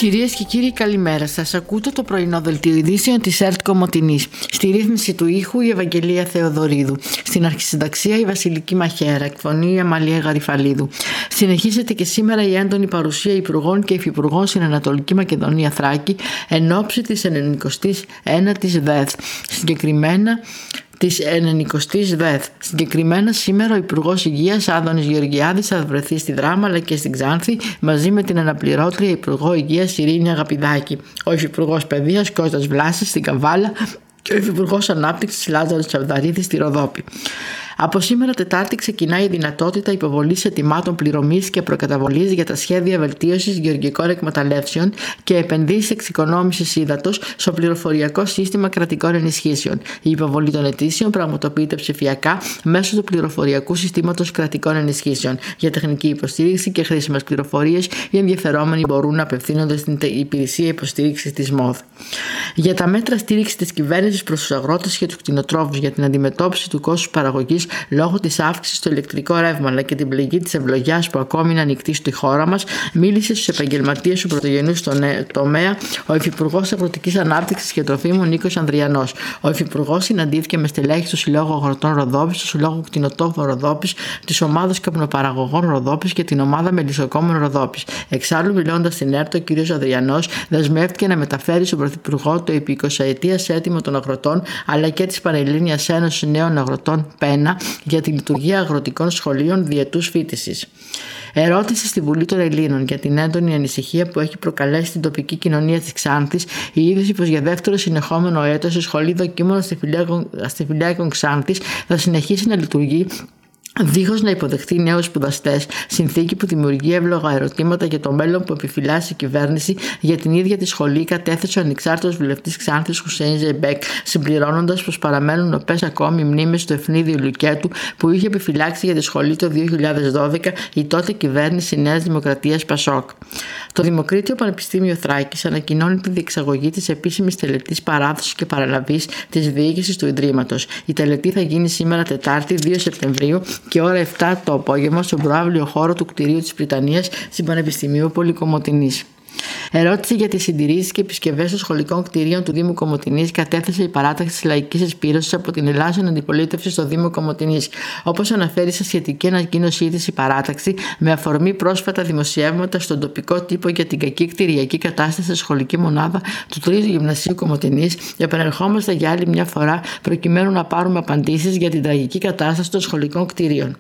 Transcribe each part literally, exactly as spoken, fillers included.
Κυρίες και κύριοι, καλημέρα σας. Ακούτε το πρωινό δελτίο ειδήσεων της ΕΡΤ Κομοτηνής. Στη ρύθμιση του ήχου η Ευαγγελία Θεοδωρίδου. Στην αρχισυνταξία η Βασιλική Μαχαίρα. Εκφωνεί η Αμαλία Γαριφαλίδου. Συνεχίζεται και σήμερα η έντονη παρουσία υπουργών και υφυπουργών στην Ανατολική Μακεδονία Θράκη εν ώψη της ενενηκοστής ένατης ΔΕΘ. Συγκεκριμένα της ενενηκοστής ΔΕΘ. Συγκεκριμένα σήμερα ο Υπουργός Υγείας Άδωνης Γεωργιάδης θα βρεθεί στη Δράμα αλλά και στην Ξάνθη μαζί με την αναπληρώτρια Υπουργό Υγείας Ειρήνη Αγαπηδάκη, ο Υφυπουργός Παιδείας Κώστας Βλάσης στην Καβάλα και ο Υφυπουργός Ανάπτυξης Λάζαρος Τσαβδαρίδης στη Ροδόπη. Από σήμερα Τετάρτη ξεκινάει η δυνατότητα υποβολής αιτημάτων πληρωμής και προκαταβολής για τα σχέδια βελτίωσης γεωργικών εκμεταλλεύσεων και επενδύσεις εξοικονόμησης ύδατος στο πληροφοριακό σύστημα κρατικών ενισχύσεων. Η υποβολή των αιτήσεων πραγματοποιείται ψηφιακά μέσω του πληροφοριακού συστήματος κρατικών ενισχύσεων. Για τεχνική υποστήριξη και χρήσιμες πληροφορίες, οι ενδιαφερόμενοι μπορούν να απευθύνονται στην υπηρεσία υποστήριξης της ΜΟΔ. Για τα μέτρα στήριξης της κυβέρνησης προς τους αγρότες και τους κτηνοτρόφους για την αντιμετώπιση του κόστους παραγωγής λόγω της αύξησης στο ηλεκτρικό ρεύμα αλλά και την πληγή της ευλογιάς που ακόμη είναι ανοιχτή στη χώρα μας, μίλησε στους επαγγελματίες του πρωτογενούς τομέα ο Υφυπουργός Αγροτικής Ανάπτυξης και Τροφίμων Νίκος Ανδριανός. Ο Υφυπουργός συναντήθηκε με στελέχη του Συλλόγου Αγροτών Ροδόπης, του Συλλόγου Κτηνοτόφων Ροδόπης, της Ομάδας Καπνοπαραγωγών Ροδόπης και την Ομάδα Μελισσοκόμων Ροδόπης. Εξάλλου, μιλώντας στην ΕΡΤ, ο κ. Ανδριανός δεσμεύτηκε να μεταφέρει στον Πρωθυπουργό το επί εικοσαετίας έτοιμο των αγροτών αλλά και της Πανελλήνιας Ένωσης Νέων Αγροτών ΠΕΝΑ για τη λειτουργία αγροτικών σχολείων διετούς φοιτησης. Ερώτηση στη Βουλή των Ελλήνων για την έντονη ανησυχία που έχει προκαλέσει στην τοπική κοινωνία της Ξάνθης η είδηση πως για δεύτερο συνεχόμενο έτος η Σχολή Δοκίμων Αστιφυλιάκων Ξάνθης θα συνεχίσει να λειτουργεί δίχως να υποδεχτεί νέους σπουδαστές, συνθήκη που δημιουργεί εύλογα ερωτήματα για το μέλλον που επιφυλάσσει η κυβέρνηση για την ίδια τη σχολή, κατέθεσε ο ανεξάρτητος βουλευτής Ξάνθης Χουσέιν Ζεϊμπέκ, συμπληρώνοντας πως παραμένουν οπές ακόμη μνήμες του ευνίδιου Λουκέτου που είχε επιφυλάξει για τη σχολή το δύο χιλιάδες δώδεκα η τότε κυβέρνηση Νέας Δημοκρατίας Πασόκ. Το Δημοκρίτιο Πανεπιστήμιο Θράκης ανακοινώνει τη διεξαγωγή της επίσημης τελετής παράδοσης και παραλαβής της διοίκησης του Ιδρύματος. Η τελετή θα γίνει σήμερα Τετάρτη δύο Σεπτεμβρίου και ώρα επτά το απόγευμα στον προαύλιο χώρο του κτηρίου της Πριτανίας στην Πανεπιστημιούπολη Κομοτηνής. Ερώτηση για τις συντηρήσεις και επισκευές των σχολικών κτηρίων του Δήμου Κομοτηνής κατέθεσε η παράταξη της Λαϊκής Εσπήρωσης από την Ελλάσσον Αντιπολίτευση στο Δήμο Κομοτηνής. Όπως αναφέρει σε σχετική ανακοίνωσή της η παράταξη, με αφορμή πρόσφατα δημοσιεύματα στον τοπικό τύπο για την κακή κτηριακή κατάσταση στη σχολική μονάδα του Τρίτου Γυμνασίου Κομοτηνής, επανερχόμαστε για άλλη μια φορά προκειμένου να πάρουμε απαντήσεις για την τραγική κατάσταση των σχολικών κτηρίων.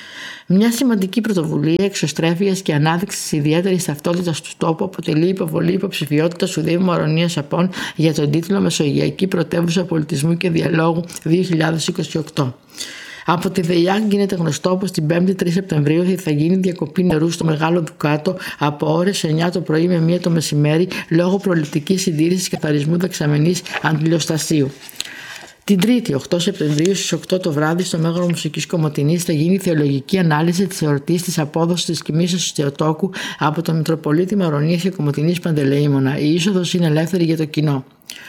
Μια σημαντική πρωτοβουλία εξωστρέφειας και ανάδειξης ιδιαίτερης ταυτότητας του τόπου αποτελεί η υποβολή υποψηφιότητας του Δήμου Αρωνίας Απών για τον τίτλο Μεσογειακή Πρωτεύουσα Πολιτισμού και Διαλόγου δύο χιλιάδες είκοσι οκτώ. Από τη ΔΕΙΑΚ γίνεται γνωστό πως την πέμπτη τρεις Σεπτεμβρίου θα γίνει διακοπή νερού στο Μεγάλο Δουκάτο από ώρες εννιά το πρωί με μία το μεσημέρι λόγω προληπτικής συντήρησης καθαρισμού δεξαμενής αντιλιοστασίου. Την Τρίτη, οκτώ Σεπτεμβρίου στις οκτώ το βράδυ στο Μέγαρο Μουσικής Κομοτηνής θα γίνει η θεολογική ανάλυση της εορτής της απόδοσης της κοιμήσεως του Θεοτόκου από τον Μητροπολίτη Μαρονίας και Κομοτηνής Παντελεήμονα. Η είσοδος είναι ελεύθερη για το κοινό.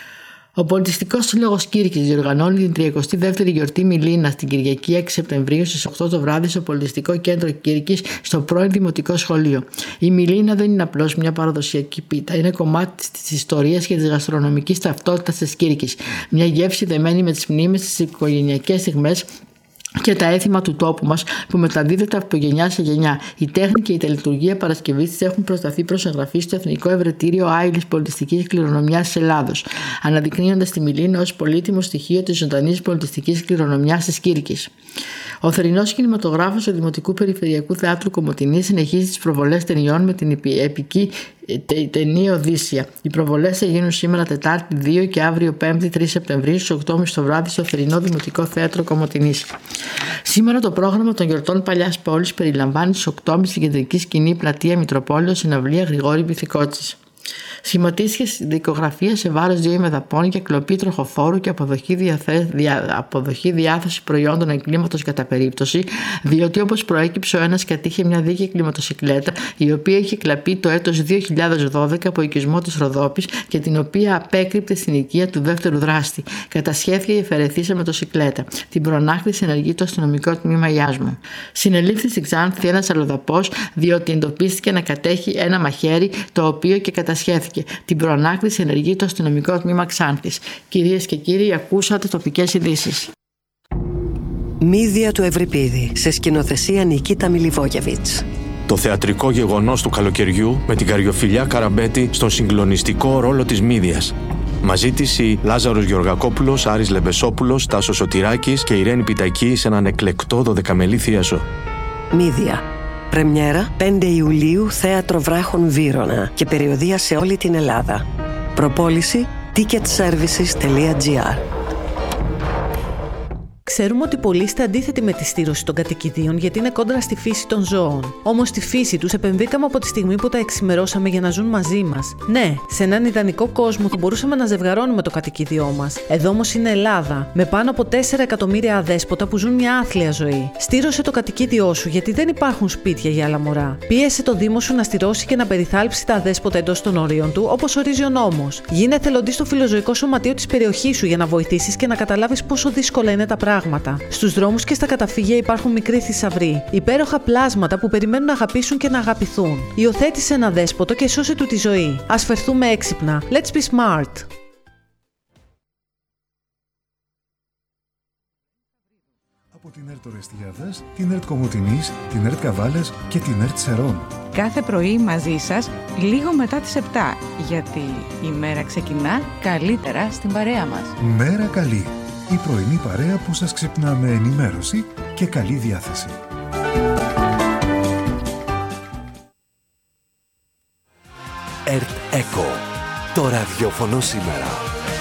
Ο Πολιτιστικός Σύλλογος Κήρκης διοργανώνει την τριακοστή δεύτερη γιορτή Μιλίνα την Κυριακή έξι Σεπτεμβρίου στις οκτώ το βράδυ στο Πολιτιστικό Κέντρο Κήρκης στο πρώην Δημοτικό Σχολείο. Η Μιλίνα δεν είναι απλώς μια παραδοσιακή πίτα, είναι κομμάτι της ιστορίας και της γαστρονομικής ταυτότητας της Κήρκης. Μια γεύση δεμένη με τις μνήμες, τις οικογενειακές στιγμές και τα έθιμα του τόπου μας που μεταδίδεται από γενιά σε γενιά. Η τέχνη και η τελετουργία Παρασκευής της έχουν προσταθεί προς εγγραφή στο Εθνικό Ευρετήριο Άειλης Πολιτιστικής Κληρονομιάς της Ελλάδος, αναδεικνύοντας τη Μιλίνα ως πολύτιμο στοιχείο της ζωντανής πολιτιστικής κληρονομιάς της Κήρκης. Ο θερινός κινηματογράφος του Δημοτικού Περιφερειακού Θεάτρου Κομοτηνής συνεχίζει τις προβολές ταινιών με την επική ταινία Οδύσσια. Οι προβολές θα γίνουν σήμερα Τετάρτη δύο και αύριο Πέμπτη τρεις Σεπτεμβρίου στις οκτώ και μισή το βράδυ στο Θερινό Δημοτικό Θέατρο Κομοτηνής. Σήμερα το πρόγραμμα των γιορτών Παλιάς Πόλης περιλαμβάνει στις οκτώ και μισή στην κεντρική σκηνή Πλατεία Μητροπόλεω συναυλία Γρηγόρη Πυθικότσης. Σχηματίστηκε δικογραφία σε βάρος δύο ημεδαπών για κλοπή τροχοφόρου και αποδοχή, διαθε... δια... αποδοχή διάθεση προϊόντων εγκλήματος κατά περίπτωση, διότι όπως προέκυψε ο ένας κατήχε μια δίκαιη μοτοσυκλέτα η οποία είχε κλαπεί το έτος δύο χιλιάδες δώδεκα από οικισμό της Ροδόπης και την οποία απέκρυπτε στην οικία του δεύτερου δράστη. Κατασχέθηκε η εφαιρεθήσα μοτοσυκλέτα. Την προανάκτηση ενεργεί το αστυνομικό τμήμα Ιάσμου. Συνελήφθη στην Ξάνθη ένας αλλοδαπός διότι εντοπίστηκε να κατέχει ένα μαχαίρι το οποίο και κατά κατασχέθηκε. Την προανάκριση ενεργεί το αστυνομικό τμήμα Ξάνθης. Κυρίες και κύριοι, ακούσατε τοπικές ειδήσεις. Μύδια του Ευρυπίδη, σε σκηνοθεσία Νικίτα Μιλιβόγεβιτς. Το θεατρικό γεγονός του καλοκαιριού με την Καριοφιλιά Καραμπέτη στον συγκλονιστικό ρόλο της Μύδιας. Μαζί της οι Λάζαρος Γεωργακόπουλος, Άρης Λεμπεσόπουλος, Τάσος Σωτηράκης και Ιρένη Πιτακή σε έναν εκλεκτό δωδεκαμελή θίασο. Μύδια. Πρεμιέρα πέντε Ιουλίου, Θέατρο Βράχων Βύρωνα και περιοδεία σε όλη την Ελλάδα. Προπόληση ticket services τελεία gr. Ξέρουμε ότι πολλοί είστε αντίθετοι με τη στήρωση των κατοικιδίων γιατί είναι κόντρα στη φύση των ζώων. Όμως στη φύση τους επεμβήκαμε από τη στιγμή που τα εξημερώσαμε για να ζουν μαζί μας. Ναι, σε έναν ιδανικό κόσμο θα μπορούσαμε να ζευγαρώνουμε το κατοικίδιό μας. Εδώ όμως είναι Ελλάδα, με πάνω από τέσσερα εκατομμύρια αδέσποτα που ζουν μια άθλια ζωή. Στήρωσε το κατοικίδιό σου γιατί δεν υπάρχουν σπίτια για άλλα μωρά. Πίεσε το Δήμο σου να στηρώσει και να περιθάλψει τα αδέσποτα εντός των ορίων του, όπως ορίζει ο νόμος. Γίνε εθελοντής στο φιλοζωικό σωματείο της περιοχής σου για να βοηθήσεις και να καταλάβεις πόσο δύσκολα είναι τα πράγματα. Στους δρόμους και στα καταφύγια υπάρχουν μικροί θησαυροί, υπέροχα πλάσματα που περιμένουν να αγαπήσουν και να αγαπηθούν. Υιοθέτησε ένα δέσποτο και σώσε του τη ζωή. Ας φερθούμε έξυπνα. Let's be smart. Από την ΕΡΤ Ορεστιάδας, την ΕΡΤ Κομοτηνής, την ΕΡΤ Καβάλες και την ΕΡΤ Σερών. Κάθε πρωί μαζί σας, λίγο μετά τις επτά, γιατί η μέρα ξεκινά καλύτερα στην παρέα μας. Μέρα καλή. Η πρωινή παρέα που σας ξυπνά με ενημέρωση και καλή διάθεση. ΕΡΤ ΕΚΟ. Το ραδιόφωνο σήμερα.